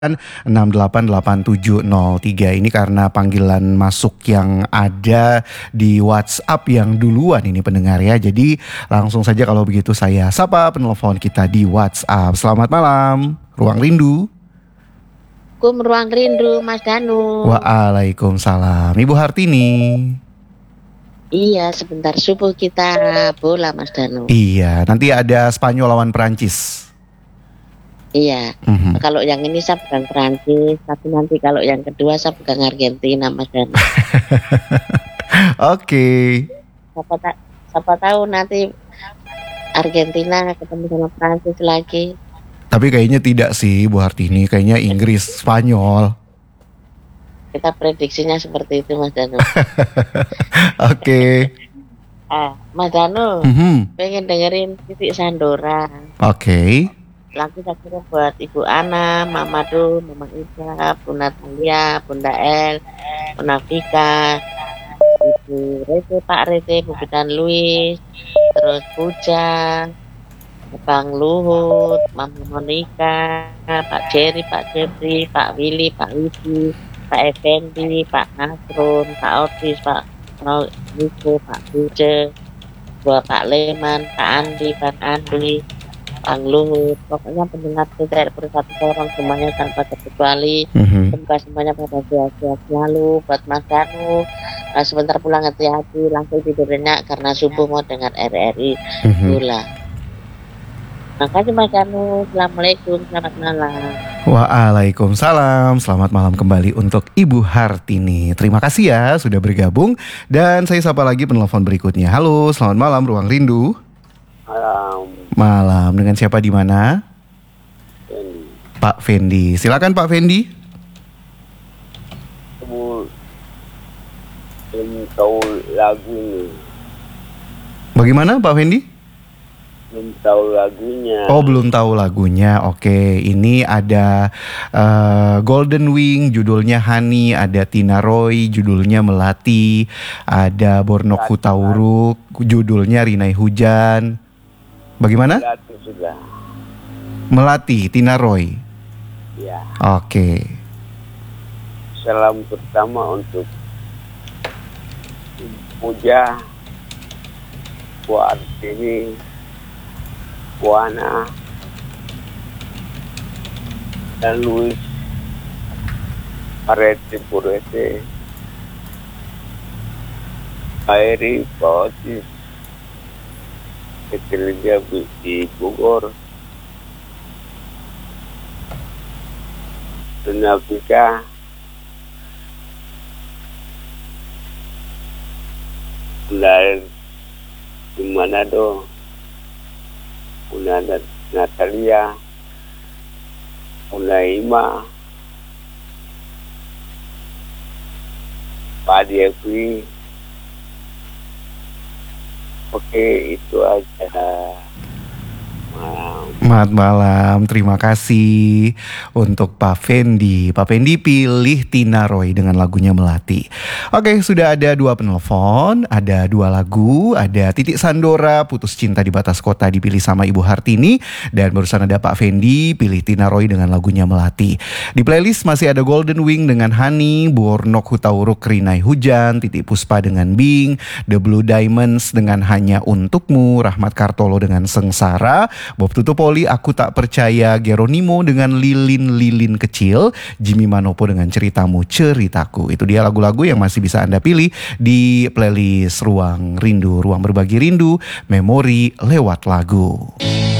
688703 ini karena panggilan masuk yang ada di WhatsApp yang duluan ini pendengar ya. Jadi langsung saja kalau begitu saya sapa penelpon kita di WhatsApp. Selamat malam, Ruang Rindu. Ruang Rindu, Mas Danu. Waalaikumsalam, Ibu Hartini. Iya, sebentar subuh kita bola, Mas Danu. Iya, nanti ada Spanyol lawan Perancis. Iya, Kalau yang ini saya pegang Perancis, tapi nanti kalau yang kedua saya pegang Argentina, Mas Danu. Oke. Siapa tahu nanti Argentina ketemu sama Perancis lagi. Tapi kayaknya tidak sih, Bu Hartini. Kayaknya Inggris, Spanyol. Kita prediksinya seperti itu, Mas Danu. Oke. Mas Danu, pengen dengerin Titik Sandora. Oke. Lagu saya kira buat Ibu Ana, Mama Du, Mama Ida, Bunda Talia, Bunda El, Bunda Vika, Ibu Rete, Pak Rete, Bu Bidan Luis, terus Puja, Bang Luhut, Mama Monika, Pak Jerry, Pak Jeffrey, Pak Willy, Pak Widi, Pak Effendi, Pak Nasrun, Pak Otis, Pak Niko, Pak Buje, buat Pak Leman, Pak Andi, Pak Andi, Bang Luhut, pokoknya pendengar tidak bersatu orang semuanya tanpa terkecuali. Semoga semuanya pada sehat-sehat selalu. Buat Mas Danu, sebentar pulang hati-hati, langsung tidur nyenyak karena subuh mau dengar RRI Gula. Makasih Mas Danu, Assalamualaikum, selamat malam. Waalaikumsalam, selamat malam kembali untuk Ibu Hartini. Terima kasih ya sudah bergabung. Dan saya sapa lagi penelpon berikutnya. Halo, selamat malam Ruang Rindu. Malam, dengan siapa di mana? Fendi. Pak Fendi. Silakan Pak Fendi. Belum tahu lagunya. Bagaimana Pak Fendi? Belum tahu lagunya. Oh, belum tahu lagunya. Oke, ini ada Golden Wing, judulnya Honey. Ada Tina Roy, judulnya Melati. Ada Bornok Hutauruk, judulnya Rinai Hujan. Bagaimana? Melati sudah. Melati, Tina Roy. Ya. Oke. Salam pertama untuk Puja, buat ini, Buana, dan Luis, Arete Purete, Airi, Pautis, Ketelia di Bogor, Tunapika, lahir di Manado, Una Natalia, Una Ima, Pak Diakui. Oke, itu aja. Selamat malam, terima kasih untuk Pak Fendi. Pak Fendi pilih Tina Roy dengan lagunya Melati. Oke, sudah ada 2 penelpon, ada 2 lagu, ada Titik Sandora, Putus Cinta di Batas Kota dipilih sama Ibu Hartini, dan barusan ada Pak Fendi pilih Tina Roy dengan lagunya Melati. Di playlist masih ada Golden Wing dengan Honey, Bornok Hutauruk Rinai Hujan, Titik Puspa dengan Bing, The Blue Diamonds dengan Hanya Untukmu, Rahmat Kartolo dengan Sengsara, Bob Tutupoli Aku Tak Percaya, Geronimo dengan Lilin-Lilin Kecil, Jimmy Manopo dengan Ceritamu Ceritaku. Itu dia lagu-lagu yang masih bisa Anda pilih di playlist Ruang Rindu, ruang berbagi rindu, memori lewat lagu.